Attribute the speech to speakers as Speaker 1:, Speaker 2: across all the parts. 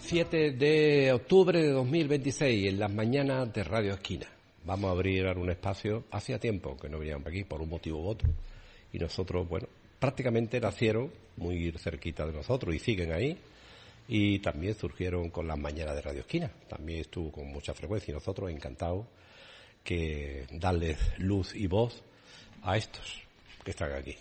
Speaker 1: 7 de octubre de 2026, en las mañanas de Radio Esquina. Vamos a abrir un espacio, hacía tiempo que no veníamos aquí por un motivo u otro, y nosotros, bueno, prácticamente nacieron muy cerquita de nosotros y siguen ahí, y también surgieron con las mañanas de Radio Esquina, también estuvo con mucha frecuencia y nosotros encantados que darles luz y voz a estos que están aquí.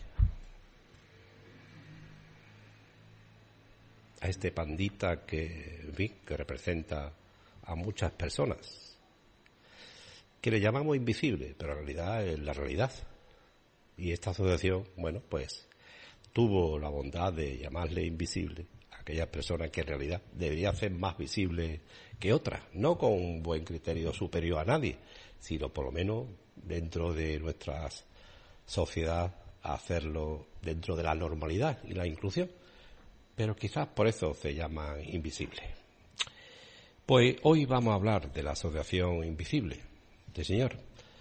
Speaker 1: A este pandita que representa a muchas personas, que le llamamos invisible, pero en realidad es la realidad. Y esta asociación, bueno, pues tuvo la bondad de llamarle invisible a aquellas personas que en realidad deberían ser más visibles que otras, no con buen criterio superior a nadie, sino por lo menos dentro de nuestra sociedad, hacerlo dentro de la normalidad y la inclusión. Pero quizás por eso se llama invisible. Pues hoy vamos a hablar de la asociación invisible, de señor.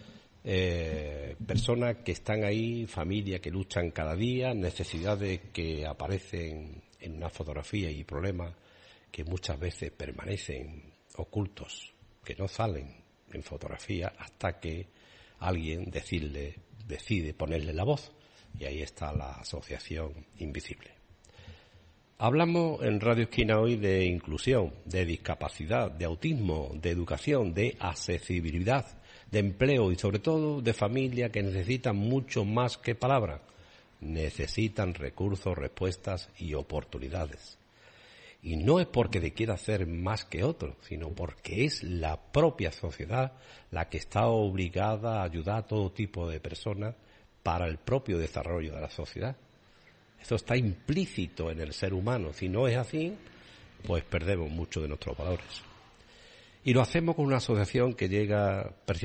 Speaker 1: Personas que están ahí, familias que luchan cada día, necesidades que aparecen en una fotografía y problemas que muchas veces permanecen ocultos, que no salen en fotografía hasta que alguien decide ponerle la voz. Y ahí está la asociación invisible. Hablamos en Radio Esquina hoy de inclusión, de discapacidad, de autismo, de educación, de accesibilidad, de empleo y sobre todo de familias que necesitan mucho más que palabras. Necesitan recursos, respuestas y oportunidades. Y no es porque te quiera hacer más que otro, sino porque es la propia sociedad la que está obligada a ayudar a todo tipo de personas para el propio desarrollo de la sociedad. Esto está implícito en el ser humano. Si no es así, pues perdemos mucho de nuestros valores. Y lo hacemos con una asociación que lleva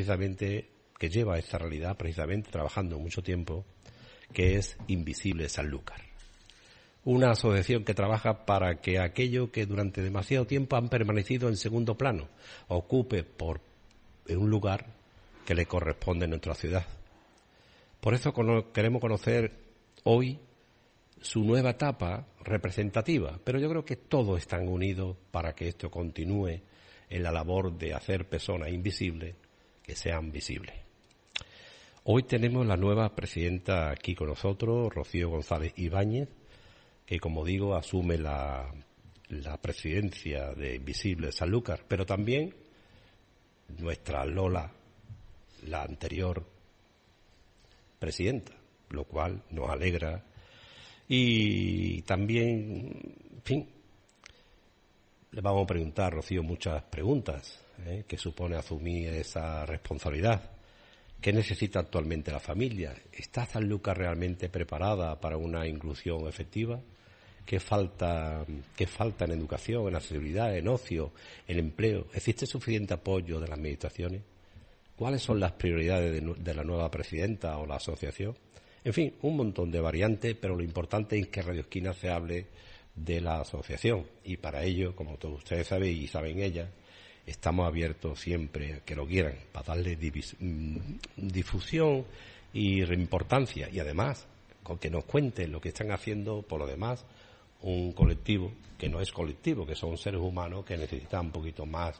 Speaker 1: esta realidad precisamente trabajando mucho tiempo, que es Invisible Sanlúcar. Una asociación que trabaja para que aquello que durante demasiado tiempo han permanecido en segundo plano ocupe en un lugar que le corresponde en nuestra ciudad. Por eso queremos conocer hoy su nueva etapa representativa, pero yo creo que todos están unidos para que esto continúe en la labor de hacer personas invisibles que sean visibles. Hoy tenemos la nueva presidenta aquí con nosotros, Rocío González Ibáñez, que como digo asume la presidencia de Invisible Sanlúcar, pero también nuestra Lola, la anterior presidenta, lo cual nos alegra. Y también, en fin, le vamos a preguntar a Rocío muchas preguntas, que supone asumir esa responsabilidad. ¿Qué necesita actualmente la familia? ¿Está Sanlúcar realmente preparada para una inclusión efectiva? ¿Qué falta en educación, en accesibilidad, en ocio, en empleo? ¿Existe suficiente apoyo de las administraciones? ¿Cuáles son las prioridades de la nueva presidenta o la asociación? En fin, un montón de variantes, pero lo importante es que Radio Esquina se hable de la asociación. Y para ello, como todos ustedes saben y saben ellas, estamos abiertos siempre que lo quieran, para darle difusión y importancia. Y además, con que nos cuenten lo que están haciendo, por lo demás, un colectivo que no es colectivo, que son seres humanos que necesitan un poquito más,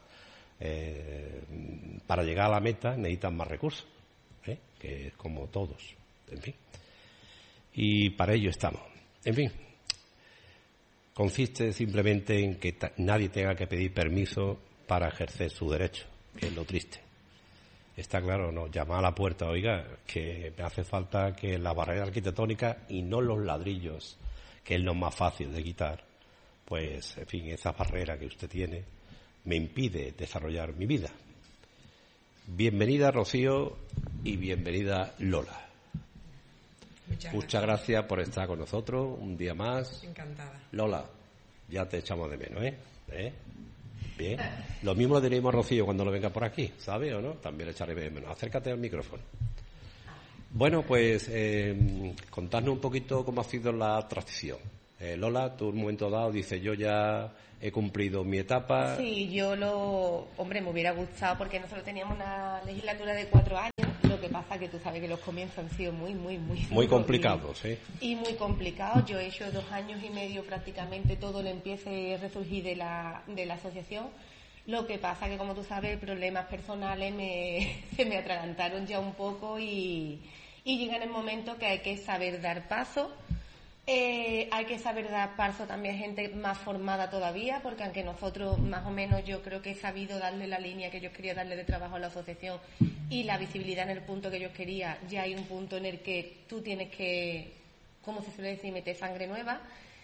Speaker 1: para llegar a la meta necesitan más recursos, que es como todos. En fin, y para ello estamos. En fin, consiste simplemente en que nadie tenga que pedir permiso para ejercer su derecho, que es lo triste. Está claro, no, llamar a la puerta, oiga, que me hace falta que la barrera arquitectónica y no los ladrillos, que es lo más fácil de quitar, pues, en fin, esa barrera que usted tiene me impide desarrollar mi vida. Bienvenida, Rocío, y bienvenida, Lola. Muchas gracias por estar con nosotros un día más.
Speaker 2: Encantada.
Speaker 1: Lola, ya te echamos de menos, Bien. Lo mismo le diremos a Rocío cuando lo venga por aquí, ¿sabe o no? También le echaré de menos. Acércate al micrófono. Bueno, pues contadnos un poquito cómo ha sido la transición. Lola, tú en un momento dado dices, yo ya he cumplido mi etapa.
Speaker 2: Sí, me hubiera gustado porque nosotros teníamos una legislatura de 4 años, Lo que pasa que tú sabes que los comienzos han sido muy
Speaker 1: complicados, ¿sí?
Speaker 2: Y muy complicados. Yo he hecho 2 años y medio prácticamente todo el empiece a resurgir de la asociación. Lo que pasa que, como tú sabes, problemas personales se me atragantaron ya un poco y llega en el momento que hay que saber dar paso. Hay que saber dar paso también a gente más formada todavía, porque aunque nosotros más o menos yo creo que he sabido darle la línea que yo quería darle de trabajo a la asociación y la visibilidad en el punto que yo quería, ya hay un punto en el que tú tienes que, como se suele decir, meter sangre nueva.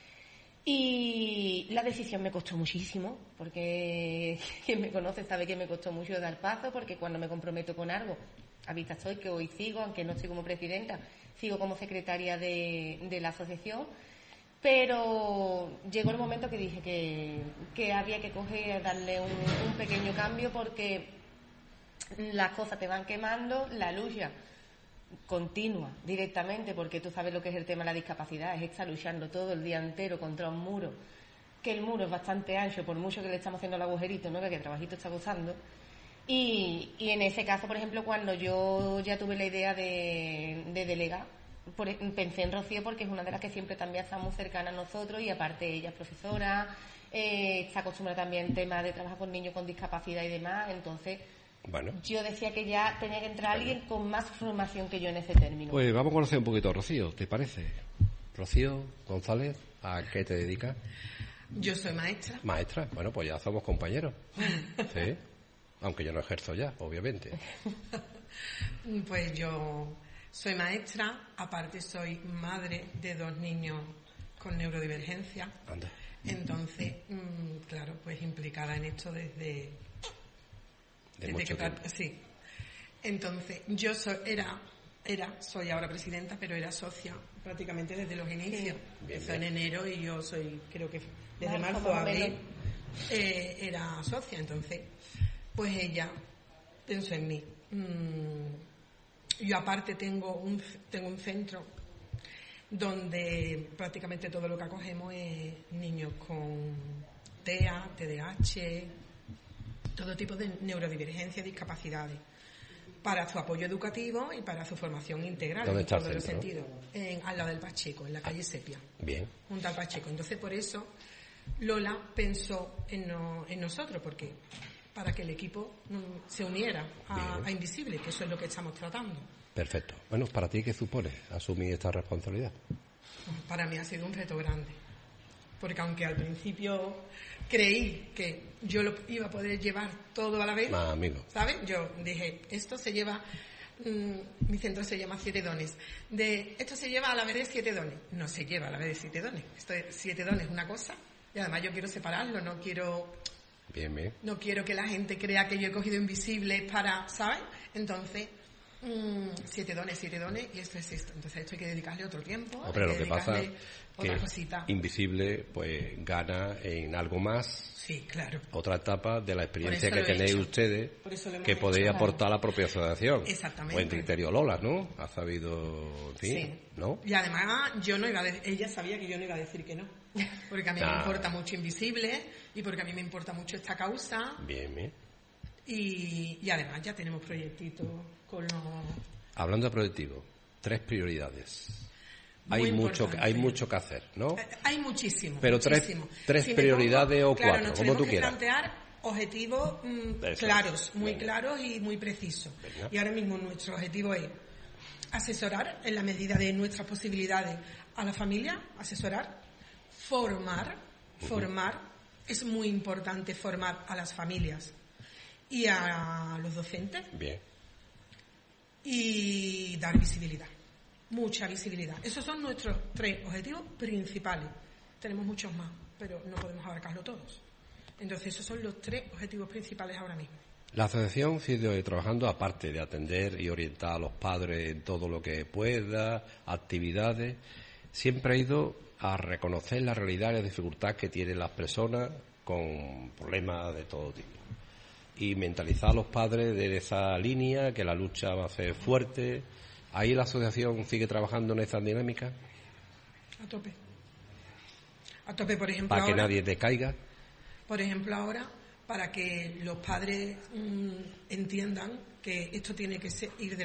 Speaker 2: Y la decisión me costó muchísimo, porque quien me conoce sabe que me costó mucho dar paso, porque cuando me comprometo con algo, a vista estoy que hoy sigo, aunque no estoy como presidenta, sigo como secretaria de la asociación, pero llegó el momento que dije que había que coger, darle un pequeño cambio, porque las cosas te van quemando, la lucha continua directamente, porque tú sabes lo que es el tema de la discapacidad, es estar luchando todo el día entero contra un muro, que el muro es bastante ancho, por mucho que le estamos haciendo el agujerito, ¿no?, que el trabajito está gozando. Y en ese caso, por ejemplo, cuando yo ya tuve la idea de delegar, pensé en Rocío, porque es una de las que siempre también está muy cercana a nosotros, y aparte ella es profesora, está acostumbrada también al tema de trabajar con niños con discapacidad y demás. Entonces
Speaker 1: bueno,
Speaker 2: yo decía que ya tenía que entrar alguien con más formación que yo en ese término.
Speaker 1: Pues vamos a conocer un poquito a Rocío, ¿te parece? Rocío González, ¿a qué te dedicas?
Speaker 3: Yo soy maestra.
Speaker 1: Maestra, bueno, pues ya somos compañeros. Sí, aunque yo no ejerzo ya, obviamente.
Speaker 3: Pues yo soy maestra, aparte soy madre de 2 niños con neurodivergencia.
Speaker 1: Anda.
Speaker 3: Entonces, claro, pues implicada en esto desde
Speaker 1: mucho tiempo.
Speaker 3: Sí. Entonces, yo soy ahora presidenta, pero era socia prácticamente desde los inicios.
Speaker 1: Sí.
Speaker 3: Empezó en enero y yo soy, creo que desde marzo a abril, era socia. Entonces, pues ella pensó en mí. Yo aparte tengo un centro donde prácticamente todo lo que acogemos es niños con TEA, TDAH, todo tipo de neurodivergencia y discapacidades, para su apoyo educativo y para su formación integral en todos los sentidos, al lado del Pacheco, en la calle Sepia.
Speaker 1: Bien.
Speaker 3: Junto al Pacheco. Entonces, por eso Lola pensó en nosotros, porque para que el equipo se uniera a Invisible, que eso es lo que estamos tratando.
Speaker 1: Perfecto. Bueno, ¿para ti qué supone asumir esta responsabilidad?
Speaker 3: Para mí ha sido un reto grande, porque aunque al principio creí que yo lo iba a poder llevar todo a la vez,
Speaker 1: amigo,
Speaker 3: ¿sabes? Yo dije, esto se lleva, mi centro se llama 7 dones, esto se lleva a la vez de 7 dones. No se lleva a la vez de 7 dones. Esto es 7 dones es una cosa, y además yo quiero separarlo, no quiero que la gente crea que yo he cogido Invisible para, ¿sabes? Entonces, 7 dones, y esto es esto. Entonces esto hay que dedicarle otro tiempo.
Speaker 1: Pero lo que pasa
Speaker 3: otra
Speaker 1: que
Speaker 3: cosita.
Speaker 1: Invisible pues gana en algo más.
Speaker 3: Sí, claro.
Speaker 1: Otra etapa de la experiencia que tenéis ustedes, que podéis aportar a la propia asociación.
Speaker 3: Exactamente.
Speaker 1: Buen criterio Lola, ¿no? Ha sabido, sí, ¿no?
Speaker 3: Y además ella sabía que yo no iba a decir que no, porque a mí me importa mucho Invisible y porque a mí me importa mucho esta causa.
Speaker 1: Bien.
Speaker 3: Y además ya tenemos proyectitos con los...
Speaker 1: Hablando de proyectivos, 3 prioridades. Hay mucho que hacer, ¿no?
Speaker 3: Hay muchísimo.
Speaker 1: Pero
Speaker 3: muchísimo.
Speaker 1: tres prioridades o 4, como tú quieras.
Speaker 3: Plantear objetivos claros, muy claros y muy precisos. Venga. Y ahora mismo nuestro objetivo es asesorar en la medida de nuestras posibilidades a la familia, formar. Es muy importante formar a las familias y a los docentes.
Speaker 1: Bien.
Speaker 3: Y dar visibilidad. Mucha visibilidad. Esos son nuestros 3 objetivos principales. Tenemos muchos más, pero no podemos abarcarlo todos. Entonces, esos son los 3 objetivos principales ahora mismo.
Speaker 1: La asociación sigue trabajando, aparte de atender y orientar a los padres en todo lo que pueda, actividades, siempre ha ido a reconocer la realidad y la dificultad que tienen las personas con problemas de todo tipo. Y mentalizar a los padres de esa línea, que la lucha va a ser fuerte. ¿Ahí la asociación sigue trabajando en esa dinámica?
Speaker 3: A tope, por ejemplo.
Speaker 1: Para que nadie te caiga.
Speaker 3: Por ejemplo, ahora, para que los padres entiendan que esto tiene que ir de